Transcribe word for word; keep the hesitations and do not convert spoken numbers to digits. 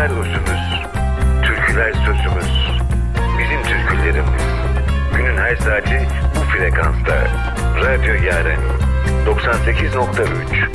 sever huzurumuz. Türküler sözümüz. Bizim türkülerimiz. Günün her saati bu frekansta. Radyo Yaren doksan sekiz nokta üç.